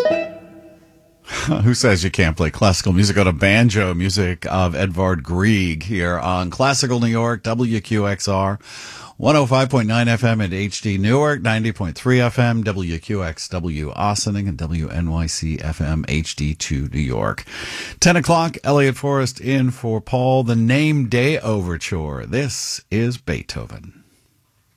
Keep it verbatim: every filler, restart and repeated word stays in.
Who says you can't play classical music? Go to banjo music of Edvard Grieg here on Classical New York, W Q X R, one oh five point nine F M at H D Newark, ninety point three F M, W Q X W Ossining, and W N Y C F M H D two New York. ten o'clock, Elliot Forrest in for Paul, the Name Day Overture. This is Beethoven.